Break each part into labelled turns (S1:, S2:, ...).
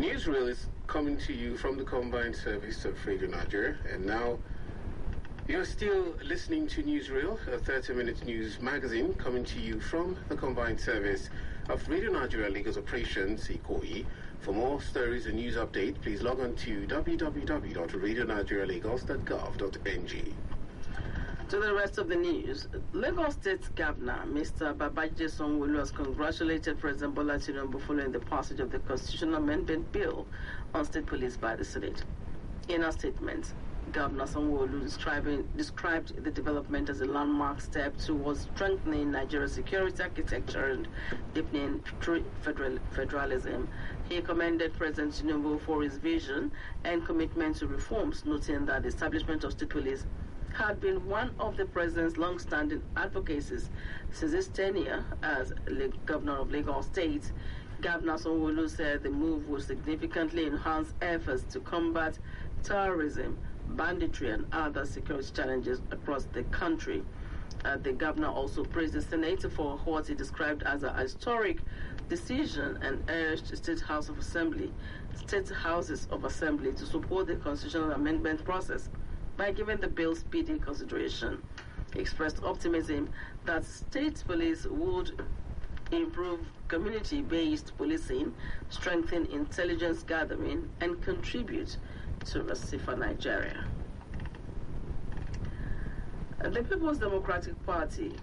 S1: Newsreel is coming to you from the combined service of Radio Nigeria, and now you're still listening to Newsreel, a 30-minute news magazine coming to you from the combined service of Radio Nigeria Lagos Operations, Ikoyi. For more stories and news update, please log on to www.radionigerialagos.gov.ng.
S2: To the rest of the news, Lagos State Governor Mr. Babajide Sanwo-Olu has congratulated President Bola Tinubu following the passage of the Constitutional Amendment Bill on state police by the Senate. In a statement, Governor Sanwo-Olu described the development as a landmark step towards strengthening Nigeria's security architecture and deepening federalism. He commended President Tinubu for his vision and commitment to reforms, noting that the establishment of state police had been one of the president's long-standing advocacies since his tenure as governor of Lagos State. Governor Sanwo-Olu said the move will significantly enhance efforts to combat terrorism, banditry, and other security challenges across the country. The governor also praised the Senate for what he described as a historic decision and urged state houses of assembly to support the constitutional amendment process by giving the bill speedy consideration. He expressed optimism that state police would improve community-based policing, strengthen intelligence gathering, and contribute to a safer Nigeria. The People's Democratic Party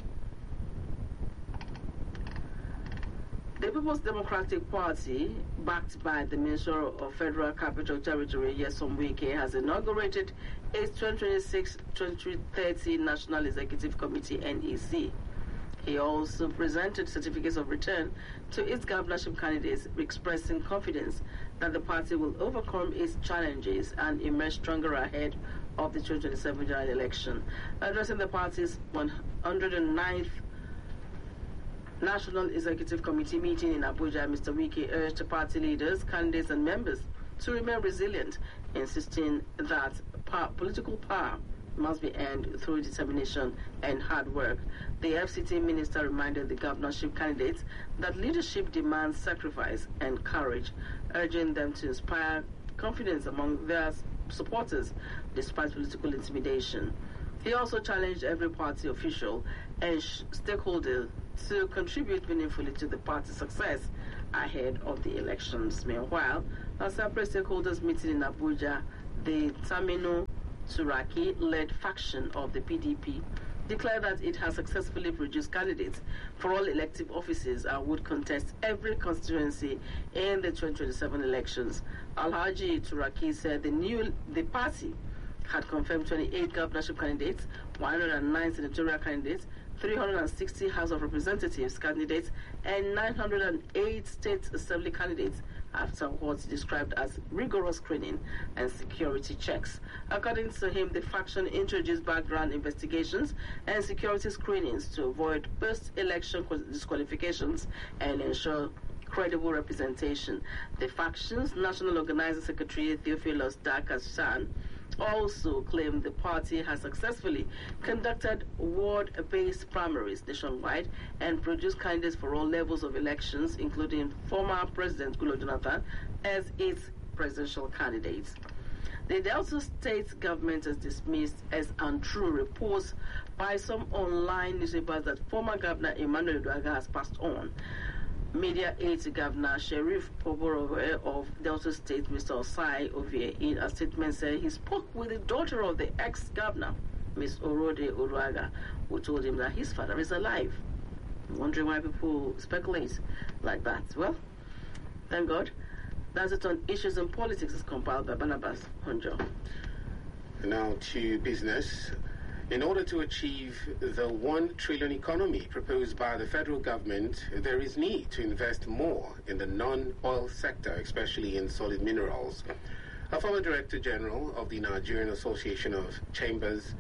S2: backed by the Minister of Federal Capital Territory, Nyesom Wike, has inaugurated its 2026-2030 National Executive Committee, NEC. He also presented certificates of return to its governorship candidates, expressing confidence that the party will overcome its challenges and emerge stronger ahead of the 2027 general election. Addressing the party's 109th National Executive Committee meeting in Abuja, Mr. Wike urged party leaders, candidates, and members to remain resilient, insisting that political power must be earned through determination and hard work. The FCT minister reminded the governorship candidates that leadership demands sacrifice and courage, urging them to inspire confidence among their supporters despite political intimidation. He also challenged every party official and stakeholder to contribute meaningfully to the party's success ahead of the elections. Meanwhile, a separate stakeholders meeting in Abuja, the Tamino Turaki-led faction of the PDP declared that it has successfully produced candidates for all elective offices and would contest every constituency in the 2027 elections. Alhaji Turaki said the party had confirmed 28 governorship candidates, 109 senatorial candidates, 360 House of Representatives candidates, and 908 State Assembly candidates after what he described as rigorous screening and security checks. According to him, the faction introduced background investigations and security screenings to avoid post-election disqualifications and ensure credible representation. The faction's National Organizing Secretary, Theophilus Dakasan, also claimed the party has successfully conducted ward-based primaries nationwide and produced candidates for all levels of elections, including former President Goodluck Jonathan as its presidential candidates. The Delta State government has dismissed as untrue reports by some online newspapers that former Governor Emmanuel Uduaghan has passed on. Media aide to Governor Sheriff Poborowe of Delta State, Mr. Osai Ovie, in a statement said he spoke with the daughter of the ex-governor, Ms. Orode Uduaghan, who told him that his father is alive. I'm wondering why people speculate like that. Well, thank God. That's it on Issues and Politics, is compiled by Barnabas Honjo.
S1: Now to business. In order to achieve the 1 trillion economy proposed by the federal government, there is need to invest more in the non-oil sector, especially in solid minerals. A former Director General of the Nigerian Association of Chambers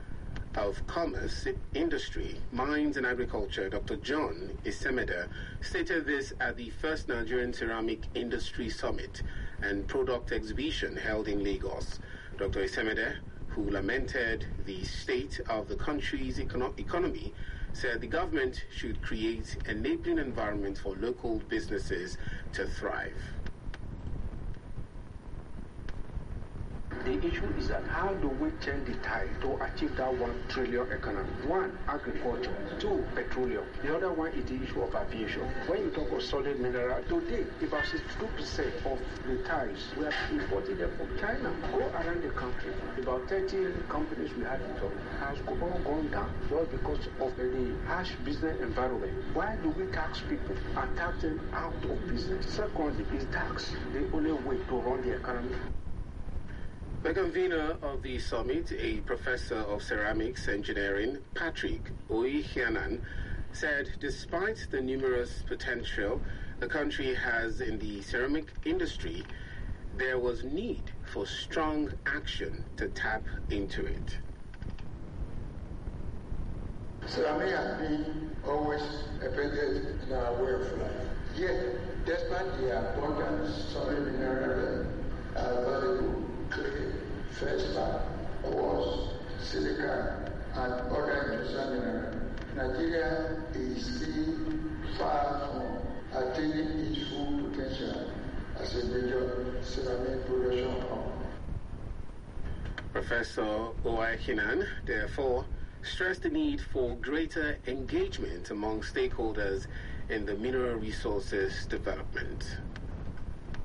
S1: of Commerce, Industry, Mines and Agriculture, Dr. John Isemede, stated this at the first Nigerian Ceramic Industry Summit and Product Exhibition held in Lagos. Dr. Isemede, who lamented the state of the country's economy, said the government should create an enabling environment for local businesses to thrive.
S3: The issue is that how do we change the tide to achieve that 1 trillion economy? One, agriculture. Two, petroleum. The other one is the issue of aviation. When you talk of solid mineral, today, about 62% of the tides we are importing them from China. Go around the country, about 30 companies we had in top has all gone down just because of the harsh business environment. Why do we tax people and tax them out of business? Secondly, is tax the only way to run the economy?
S1: The convener of the summit, a professor of ceramics engineering, Patrick Oyehianan, said despite the numerous potential the country has in the ceramic industry, there was need for strong action to tap into it.
S4: Ceramic has been always embedded in our way of life. Yet, despite the abundant solid mineral available, feldspar, quartz, silica, and other industrial minerals, Nigeria is still far from attaining its full potential as a major ceramic production hub.
S1: Professor Oyehianan, therefore, stressed the need for greater engagement among stakeholders in the mineral resources development.